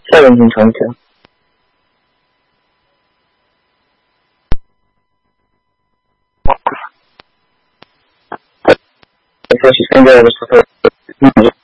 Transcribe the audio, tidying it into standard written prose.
再问您长一条。说起现在的时候，